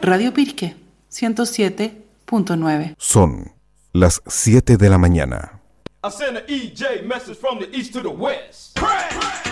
Radio Pirque 107.9. Son las 7 de la mañana. I send an EJ message from the east to the west.